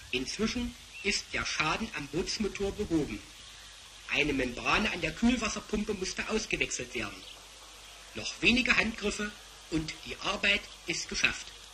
Inzwischen ist der Schaden am Bootsmotor behoben. Eine Membrane an der Kühlwasserpumpe musste ausgewechselt werden. Noch wenige Handgriffe und die Arbeit ist geschafft.